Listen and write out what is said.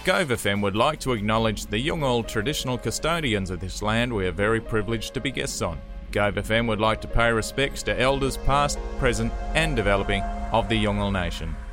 Gove FM would like to acknowledge the Yungal traditional custodians of this land we are very privileged to be guests on. Gove FM would like to pay respects to elders past, present and developing of the Yungal Nation.